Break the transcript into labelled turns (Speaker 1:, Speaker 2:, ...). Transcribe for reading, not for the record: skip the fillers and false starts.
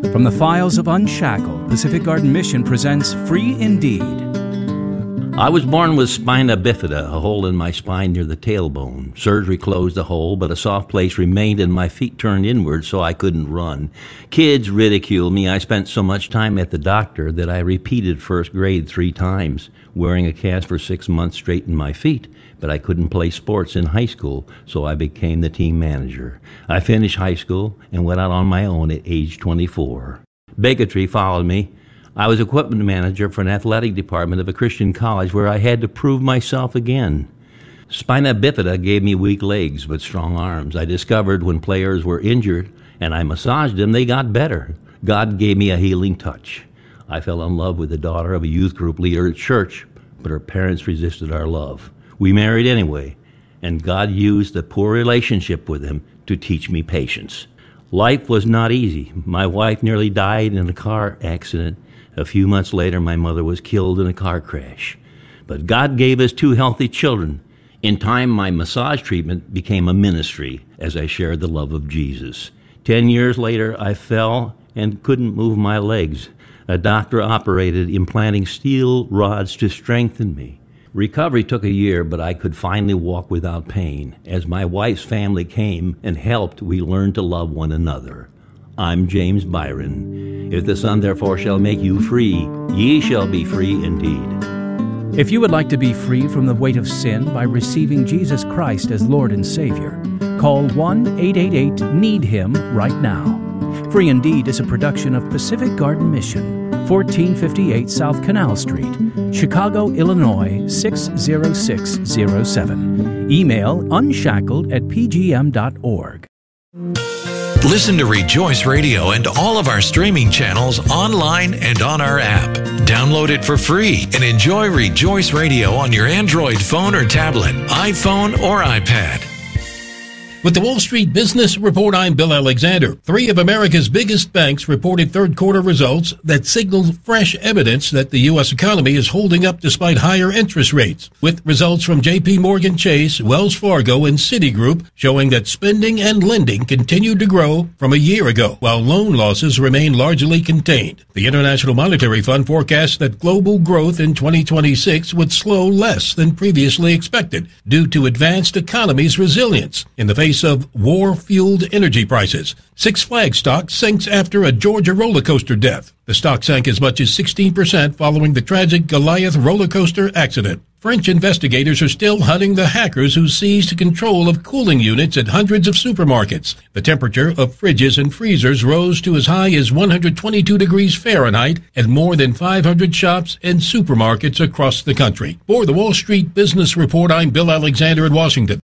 Speaker 1: From the files of Unshackled, Pacific Garden Mission presents Free Indeed.
Speaker 2: I was born with spina bifida, a hole in my spine near the tailbone. Surgery closed the hole, but a soft place remained and my feet turned inward so I couldn't run. Kids ridiculed me. I spent so much time at the doctor that I repeated first grade 3 times. Wearing a cast for 6 months straightened my feet, but I couldn't play sports in high school, so I became the team manager. I finished high school and went out on my own at age 24. Bigotry followed me. I was equipment manager for an athletic department of a Christian college where I had to prove myself again. Spina bifida gave me weak legs but strong arms. I discovered when players were injured and I massaged them, they got better. God gave me a healing touch. I fell in love with the daughter of a youth group leader at church, but her parents resisted our love. We married anyway, and God used a poor relationship with him to teach me patience. Life was not easy. My wife nearly died in a car accident. A few months later, my mother was killed in a car crash. But God gave us 2 healthy children. In time, my massage treatment became a ministry as I shared the love of Jesus. 10 years later, I fell and couldn't move my legs. A doctor operated, implanting steel rods to strengthen me. Recovery took a year, but I could finally walk without pain. As my wife's family came and helped, we learned to love one another. I'm James Byron. If the Son therefore shall make you free, ye shall be free indeed.
Speaker 1: If you would like to be free from the weight of sin by receiving Jesus Christ as Lord and Savior, call 1-888-NEED-HIM right now. Free Indeed is a production of Pacific Garden Mission, 1458 South Canal Street, Chicago, Illinois 60607. Email unshackled@pgm.org.
Speaker 3: Listen to Rejoice Radio and all of our streaming channels online and on our app. Download it for free and enjoy Rejoice Radio on your Android phone or tablet, iPhone or iPad.
Speaker 4: With the Wall Street Business Report, I'm Bill Alexander. 3 of America's biggest banks reported third-quarter results that signaled fresh evidence that the U.S. economy is holding up despite higher interest rates, with results from J.P. Morgan Chase, Wells Fargo, and Citigroup showing that spending and lending continued to grow from a year ago, while loan losses remain largely contained. The International Monetary Fund forecasts that global growth in 2026 would slow less than previously expected due to advanced economies' resilience in the face of war-fueled energy prices. Six Flags stock sinks after a Georgia roller coaster death. The stock sank as much as 16% following the tragic Goliath roller coaster accident. French investigators are still hunting the hackers who seized control of cooling units at hundreds of supermarkets. The temperature of fridges and freezers rose to as high as 122 degrees Fahrenheit at more than 500 shops and supermarkets across the country. For the Wall Street Business Report, I'm Bill Alexander in Washington.